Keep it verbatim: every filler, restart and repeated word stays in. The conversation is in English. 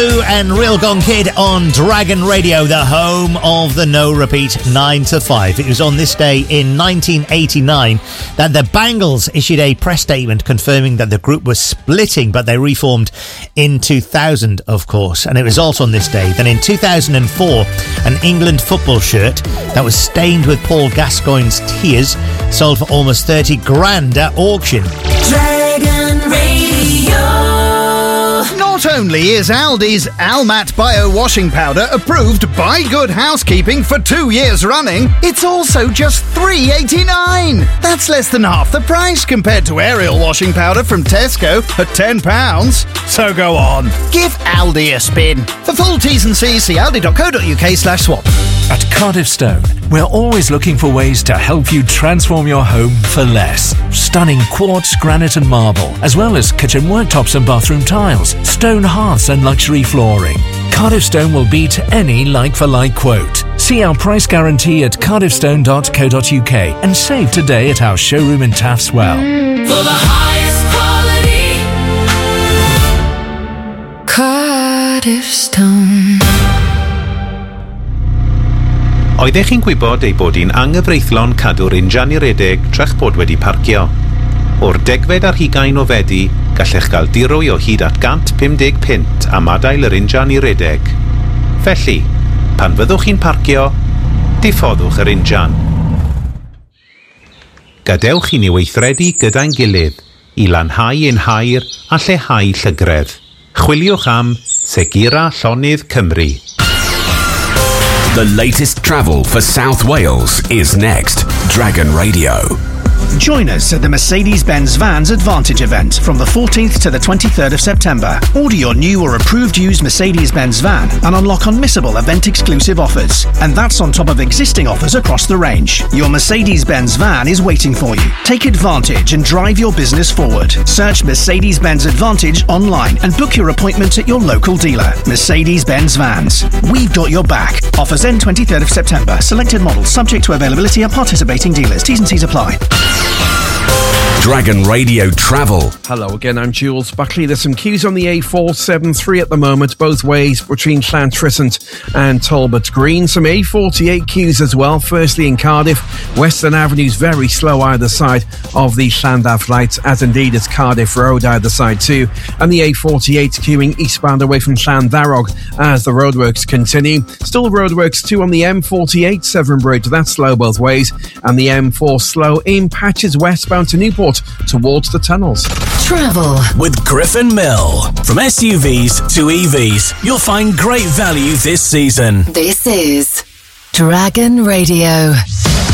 And Real Gone Kid on Dragon Radio, the home of the no repeat nine to five. It was on this day in nineteen eighty-nine that the Bangles issued a press statement confirming that the group was splitting, but they reformed in two thousand, of course. And it was also on this day that in two thousand four, an England football shirt that was stained with Paul Gascoigne's tears sold for almost thirty grand at auction. Dragon Radio. Not only is Aldi's Almat Bio Washing Powder approved by Good Housekeeping for two years running, it's also just three pounds eighty-nine. That's less than half the price compared to Ariel Washing Powder from Tesco at ten pounds. So go on, give Aldi a spin. For full T's and C's, see aldi.co.uk slash swap. At Cardiff Stone, we're always looking for ways to help you transform your home for less. Stunning quartz, granite and marble, as well as kitchen worktops and bathroom tiles, stone hearths and luxury flooring. Cardiff Stone will beat any like-for-like quote. See our price guarantee at cardiff stone dot co dot uk and save today at our showroom in Taffs Well. For the highest quality, Cardiff Stone. Oeddech chi'n gwybod ei bod hi'n anghyfreithlon cadw'r injan i redeg trech bod wedi parcio? O'r degfed ar hugain o fedi, gallech gael dirwy o hyd at gant pumdeg pint am adael yr injan i redeg. Felly, pan fyddwch chi'n parcio, diffoddwch yr injan. Gadewch i ni weithredu gyda'n gilydd i lanhau ein hair a lleihau llygredd. Chwiliwch am Segura Llonydd Cymru. The latest travel for South Wales is next. Dragon Radio. Join us at the Mercedes-Benz Vans Advantage event from the fourteenth to the twenty-third of September. Order your new or approved used Mercedes-Benz van and unlock unmissable event-exclusive offers. And that's on top of existing offers across the range. Your Mercedes-Benz van is waiting for you. Take advantage and drive your business forward. Search Mercedes-Benz Advantage online and book your appointment at your local dealer. Mercedes-Benz Vans. We've got your back. Offers end twenty-third of September. Selected models subject to availability at participating dealers. T's and C's apply. Dragon Radio Travel. Hello again, I'm Jules Buckley. There's some queues on the A four seventy-three at the moment, both ways between Llantrisant and Talbot Green. Some A forty-eight queues as well, firstly in Cardiff. Western Avenue's very slow either side of the Llandaff lights, as indeed is Cardiff Road either side too. And the A forty-eight queuing eastbound away from Llandarog as the roadworks continue. Still roadworks too on the M forty-eight Severn Bridge, that's slow both ways. And the M four slow in patches westbound to Newport towards the tunnels. Travel with Griffin Mill. From S U Vs to E Vs, you'll find great value this season. This is Dragon Radio.